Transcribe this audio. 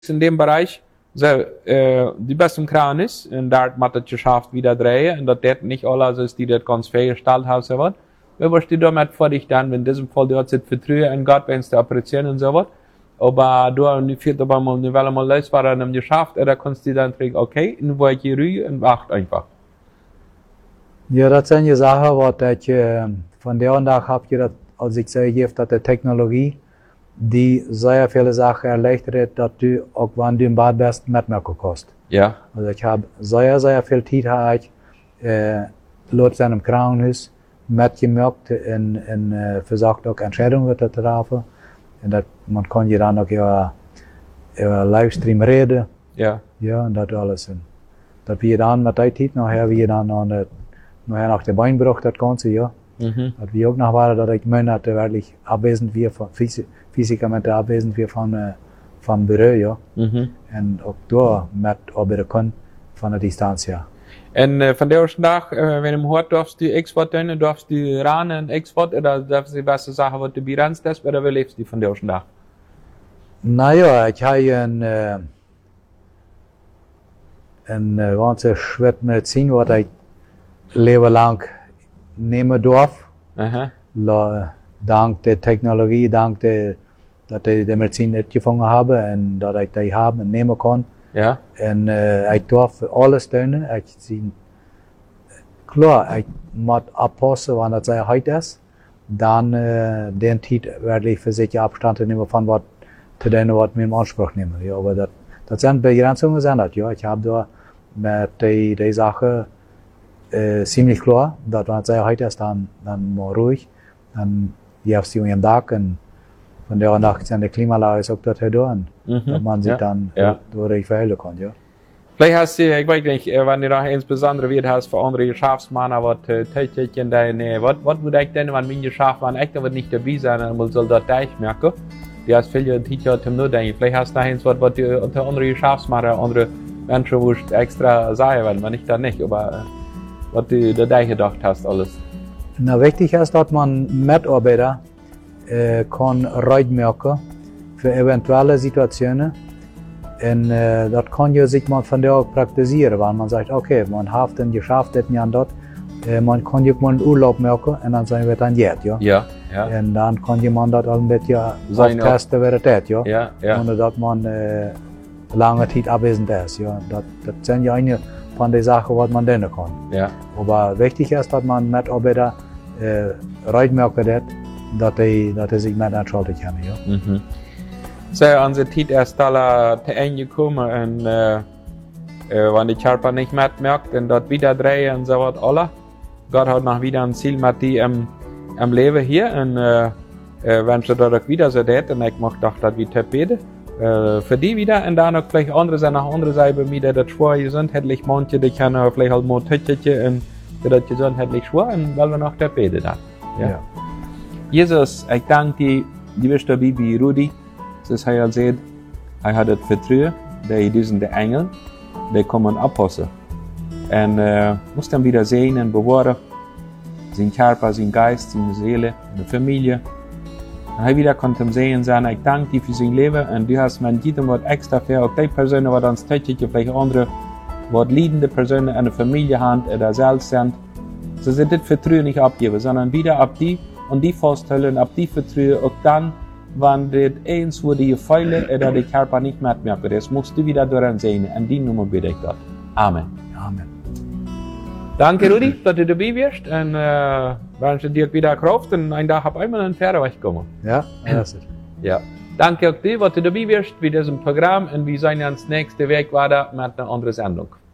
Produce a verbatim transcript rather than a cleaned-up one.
in dem Bereich, so, äh, die besten Kran ist, und da hat das geschafft, wieder drehen, und das nicht alles ist, die das ganz festgestellt haben, so was. Was steht damit vor dich dann, wenn in diesem Fall, du hast es vertrauen in Gott, wenn es da operieren und so was. Aber du hast nicht aber mal, nicht mal löst, was er dann geschafft, oder kannst du dann denken, okay, nun war ich hier ruhig und wacht einfach. Ja, das sind die Sachen, was ich, äh, von der und da habe ich das, als ich sage, dass die Technologie, die sehr viele Sachen erleichtert, dass du auch wenn du im Bad bist, mitmerken kannst. Ja. Also ich habe sehr, sehr viel Zeit gehabt, äh, Leute in einem Krankenhaus mitgemerkt und, und äh, versucht auch Entscheidungen zu treffen. Und dat, man kann ja dann auch über, über Livestream reden. Ja. Ja, und das alles. Und das wir dann mit der Zeit nachher, wie dann noch, nachher nach der Beinbruch, das Ganze, ja. Mhm. Dat wir auch noch waren, dass ich Monate wirklich abwesend wir von, physikament abwesend wir von, äh, vom Büro, ja. Mhm. Und auch da mitarbeiten können von der Distanz, ja. Und äh, von der ersten Tag, äh, wenn du hört, darfst du Export tun, darfst du ran und Export, oder darfst du was sagen, was du bilanz hast, oder wie lebst du von der ersten Tag? Naja, ich habe ein, äh, ein äh, ganze Schritt Medizin, was ich leben lang nehmen darf. Aha. La, dank der Technologie, dank der, dass ich die Medizin nicht gefunden habe und dass ich die haben und nehmen kann. Ja. En uh, ik darf alles doen. Ik zie, klar, ik moet oppassen wanneer het sehr heet is. Dan uh, den tijd werde ich für sich Abstand nehmen von was zu denen, was wir in Anspruch nehmen. Ja, aber das, das sind Begrenzungen, sind das, ja. Ich habe da mit die, die Sache äh, ziemlich klar, dass wenn es sehr heet ist, dann, dann mal ruhig. Dann gibst du im Tag und von der Nacht sind die Klimalage ist auch dort da, und Mhm. dass man sich Ja. dann Ja. durch verheilen kann, ja. Vielleicht hast du, ich weiß nicht, wenn du da insbesondere wird hast für andere Geschäftsmänner, was tätig in deine, was, was würde ich denn, wenn mein Geschäftsmann echt aber nicht dabei sein, dann soll das gleich merken. Die hast viele Titel zum Nachdenken. Vielleicht hast du da eins, was, was die unter andere Geschäftsmänner, andere Menschen, wo ich extra sagen will, wenn ich da nicht, aber was du da gleich gedacht hast, alles. Na, wichtig ist, dass man Mitarbeiter äh, kann merken für eventuelle Situationen. Und äh, das kann ja sich man von der auch praktizieren, weil man sagt, okay, man hat dann geschafft, das Jahr dort, äh, man kann ja mal einen Urlaub merken und dann sagen wir dann jetzt, ja. Ja, ja. Und dann kann ja man das auch ein bisschen Sein testen, wer das ist, ja. Ja, ja. Ohne dass man äh, lange Zeit abwesend ist, ja. Das, das sind ja eine von den Sachen, was man lernen kann. Ja. Aber wichtig ist, dass man Mitarbeiter äh, merken, dass die, dass die sich mit entscheiden können, ja. Mhm. So, unsere Zeit ist alle zu Ende gekommen und äh, äh, wenn die Körper nicht mitmerkt und dort wieder drehen und so was alle. Gott hat noch wieder ein Ziel mit die im, im Leben hier und äh, äh, wenn sie dort wieder so tät, und ich mag doch, dass wir beten, äh, für die wieder und dann auch vielleicht andere sind nach andere Seite mir, die das schwer sind, hättlich manche, die können vielleicht halt mal Tötchen und die das gesund hättlich schwer und weil wir noch beten dann. Ja. Ja. Jesus, ich danke dir, du bist dabei wie Rudi. Das hat er sieht, er hat das Vertrauen, die diesen die Engel, die kommen abpassen. Und äh, muss dann wieder sehen und bewahren, sein Körper, sein Geist, seine Seele, seine Familie. Und er wieder konnte sehen sein, ich danke dir für sein Leben und du hast mir jedem was extra für, auch die Personen, die uns tätig, vielleicht andere, die leidende Personen in der Familie haben oder selbst sind. So sind das Vertrauen nicht abgeben, sondern wieder ab die und die feststellen, ab die Vertrauen, auch dann, wenn das eins, wo die Fäule oder die Körper nicht mitmerken, das musst du wieder daran sehen. Und die Nummer bitte ich Gott. Amen. Amen. Danke, Rudi, dass du dabei bist. Und äh, wenn du dir wieder Kraft und ein Tag hab einmal einen Pferd wegkommen. Ja, das ist. Ja. Danke auch dir, dass du dabei bist bei diesem Programm. Und wir sehen uns nächste Woche weiter mit einer anderen Sendung.